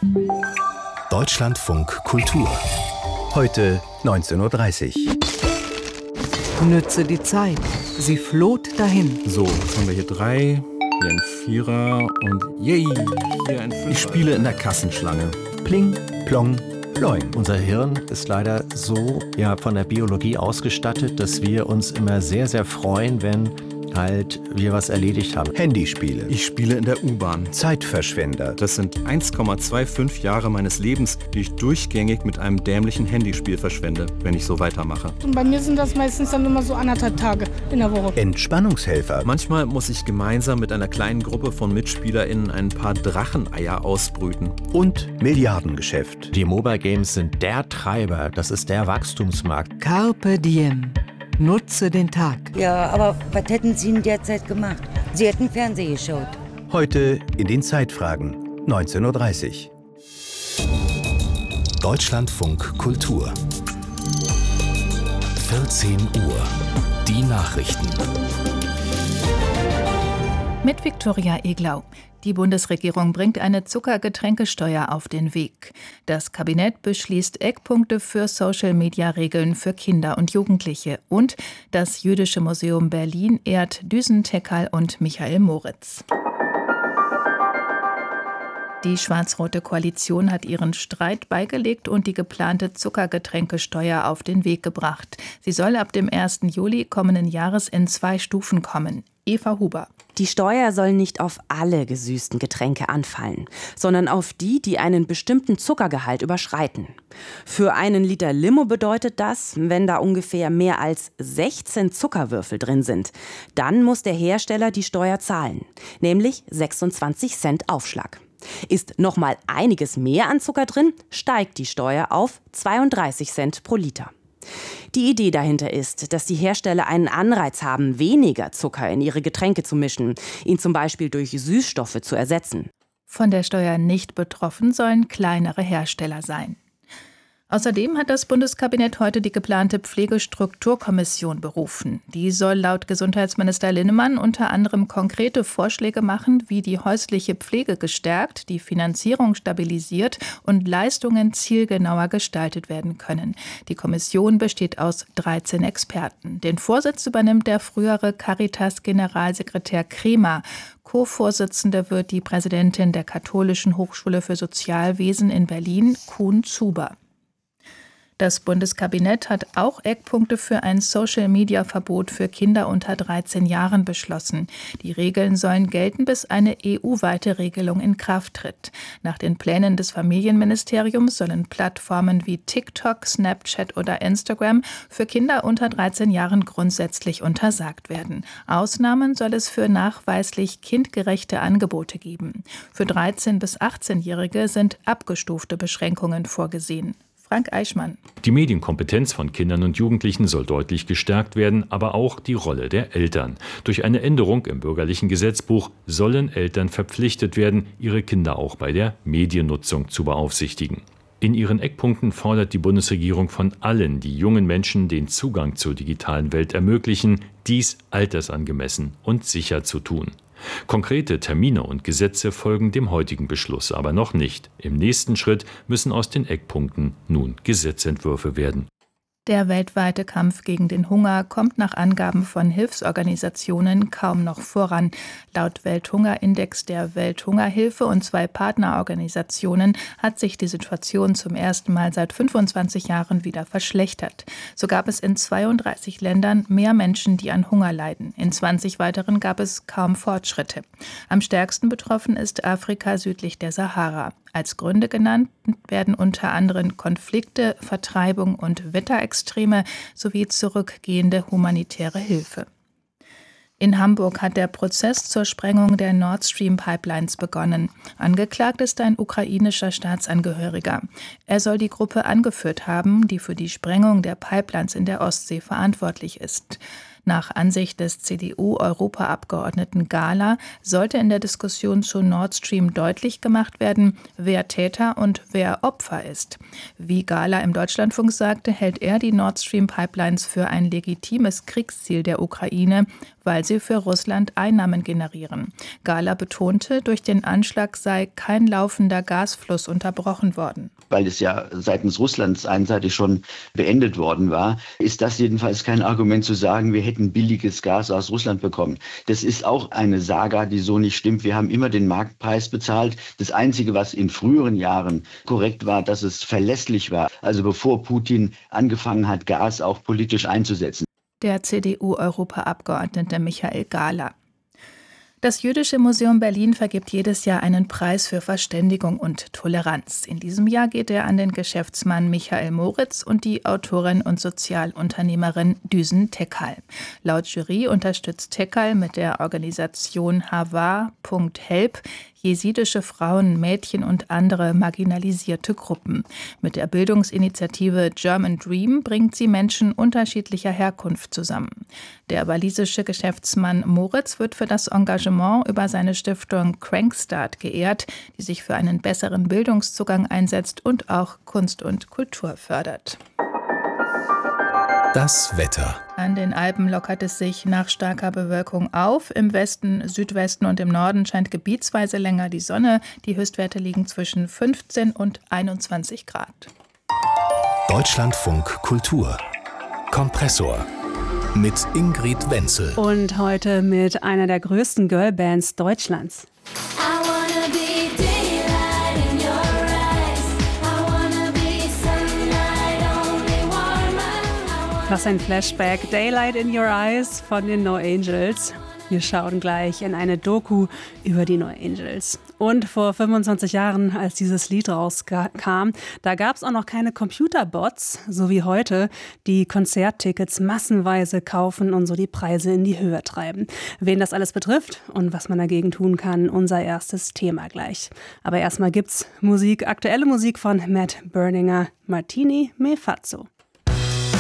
Deutschlandfunk Kultur. Heute 19:30 Uhr. Nütze die Zeit. Sie floht dahin. So, jetzt haben wir hier 3, hier ein 4er und yay, hier ein 5er. Ich spiele in der Kassenschlange. Pling, plong, ploing. Unser Hirn ist leider so von der Biologie ausgestattet, dass wir uns immer sehr, sehr freuen, wenn wir was erledigt haben. Handyspiele. Ich spiele in der U-Bahn. Zeitverschwender. Das sind 1,25 Jahre meines Lebens, die ich durchgängig mit einem dämlichen Handyspiel verschwende, wenn ich so weitermache. Und bei mir sind das meistens dann immer so 1,5 Tage in der Woche. Entspannungshelfer. Manchmal muss ich gemeinsam mit einer kleinen Gruppe von MitspielerInnen ein paar Dracheneier ausbrüten. Und Milliardengeschäft. Die Mobile Games sind der Treiber, das ist der Wachstumsmarkt. Carpe diem. Nutze den Tag. Ja, aber was hätten Sie in der Zeit gemacht? Sie hätten Fernsehen geschaut. Heute in den Zeitfragen, 19:30 Uhr. Deutschlandfunk Kultur. 14 Uhr. Die Nachrichten. Mit Viktoria Eglau. Die Bundesregierung bringt eine Zuckergetränkesteuer auf den Weg. Das Kabinett beschließt Eckpunkte für Social-Media-Regeln für Kinder und Jugendliche. Und das Jüdische Museum Berlin ehrt Düsen Tekal und Michael Moritz. Die schwarz-rote Koalition hat ihren Streit beigelegt und die geplante Zuckergetränkesteuer auf den Weg gebracht. Sie soll ab dem 1. Juli kommenden Jahres in 2 Stufen kommen. Eva Huber. Die Steuer soll nicht auf alle gesüßten Getränke anfallen, sondern auf die, die einen bestimmten Zuckergehalt überschreiten. Für einen Liter Limo bedeutet das, wenn da ungefähr mehr als 16 Zuckerwürfel drin sind, dann muss der Hersteller die Steuer zahlen, nämlich 26 Cent Aufschlag. Ist noch mal einiges mehr an Zucker drin, steigt die Steuer auf 32 Cent pro Liter. Die Idee dahinter ist, dass die Hersteller einen Anreiz haben, weniger Zucker in ihre Getränke zu mischen, ihn zum Beispiel durch Süßstoffe zu ersetzen. Von der Steuer nicht betroffen sollen kleinere Hersteller sein. Außerdem hat das Bundeskabinett heute die geplante Pflegestrukturkommission berufen. Die soll laut Gesundheitsminister Linnemann unter anderem konkrete Vorschläge machen, wie die häusliche Pflege gestärkt, die Finanzierung stabilisiert und Leistungen zielgenauer gestaltet werden können. Die Kommission besteht aus 13 Experten. Den Vorsitz übernimmt der frühere Caritas-Generalsekretär Kremer. Co-Vorsitzende wird die Präsidentin der Katholischen Hochschule für Sozialwesen in Berlin, Kuhn-Zuber. Das Bundeskabinett hat auch Eckpunkte für ein Social-Media-Verbot für Kinder unter 13 Jahren beschlossen. Die Regeln sollen gelten, bis eine EU-weite Regelung in Kraft tritt. Nach den Plänen des Familienministeriums sollen Plattformen wie TikTok, Snapchat oder Instagram für Kinder unter 13 Jahren grundsätzlich untersagt werden. Ausnahmen soll es für nachweislich kindgerechte Angebote geben. Für 13- bis 18-Jährige sind abgestufte Beschränkungen vorgesehen. Frank Eichmann. Die Medienkompetenz von Kindern und Jugendlichen soll deutlich gestärkt werden, aber auch die Rolle der Eltern. Durch eine Änderung im bürgerlichen Gesetzbuch sollen Eltern verpflichtet werden, ihre Kinder auch bei der Mediennutzung zu beaufsichtigen. In ihren Eckpunkten fordert die Bundesregierung von allen, die jungen Menschen den Zugang zur digitalen Welt ermöglichen, dies altersangemessen und sicher zu tun. Konkrete Termine und Gesetze folgen dem heutigen Beschluss aber noch nicht. Im nächsten Schritt müssen aus den Eckpunkten nun Gesetzentwürfe werden. Der weltweite Kampf gegen den Hunger kommt nach Angaben von Hilfsorganisationen kaum noch voran. Laut Welthungerindex der Welthungerhilfe und 2 Partnerorganisationen hat sich die Situation zum ersten Mal seit 25 Jahren wieder verschlechtert. So gab es in 32 Ländern mehr Menschen, die an Hunger leiden. In 20 weiteren gab es kaum Fortschritte. Am stärksten betroffen ist Afrika südlich der Sahara. Als Gründe genannt werden unter anderem Konflikte, Vertreibung und Wetterextreme sowie zurückgehende humanitäre Hilfe. In Hamburg hat der Prozess zur Sprengung der Nord Stream Pipelines begonnen. Angeklagt ist ein ukrainischer Staatsangehöriger. Er soll die Gruppe angeführt haben, die für die Sprengung der Pipelines in der Ostsee verantwortlich ist. Nach Ansicht des CDU-Europaabgeordneten Gahler sollte in der Diskussion zu Nord Stream deutlich gemacht werden, wer Täter und wer Opfer ist. Wie Gahler im Deutschlandfunk sagte, hält er die Nord Stream-Pipelines für ein legitimes Kriegsziel der Ukraine, weil sie für Russland Einnahmen generieren. Gahler betonte, durch den Anschlag sei kein laufender Gasfluss unterbrochen worden. Weil es ja seitens Russlands einseitig schon beendet worden war, ist das jedenfalls kein Argument zu sagen, wir hätten billiges Gas aus Russland bekommen. Das ist auch eine Saga, die so nicht stimmt. Wir haben immer den Marktpreis bezahlt. Das Einzige, was in früheren Jahren korrekt war, dass es verlässlich war. Also bevor Putin angefangen hat, Gas auch politisch einzusetzen. Der CDU-Europaabgeordnete Michael Gahler. Das Jüdische Museum Berlin vergibt jedes Jahr einen Preis für Verständigung und Toleranz. In diesem Jahr geht er an den Geschäftsmann Michael Moritz und die Autorin und Sozialunternehmerin Düsen Tekal. Laut Jury unterstützt Tekal mit der Organisation Hava.help jesidische Frauen, Mädchen und andere marginalisierte Gruppen. Mit der Bildungsinitiative German Dream bringt sie Menschen unterschiedlicher Herkunft zusammen. Der walisische Geschäftsmann Moritz wird für das Engagement über seine Stiftung Crankstart geehrt, die sich für einen besseren Bildungszugang einsetzt und auch Kunst und Kultur fördert. Das Wetter. An den Alpen lockert es sich nach starker Bewölkung auf. Im Westen, Südwesten und im Norden scheint gebietsweise länger die Sonne. Die Höchstwerte liegen zwischen 15 und 21 Grad. Deutschlandfunk Kultur. Kompressor. Mit Ingrid Wenzel. Und heute mit einer der größten Girlbands Deutschlands. Was ein Flashback, Daylight in Your Eyes von den No Angels. Wir schauen gleich in eine Doku über die No Angels. Und vor 25 Jahren, als dieses Lied rauskam, da gab es auch noch keine Computerbots, so wie heute, die Konzerttickets massenweise kaufen und so die Preise in die Höhe treiben. Wen das alles betrifft und was man dagegen tun kann, unser erstes Thema gleich. Aber erstmal gibt's Musik, aktuelle Musik von Matt Berninger, Martini Me Fazzo.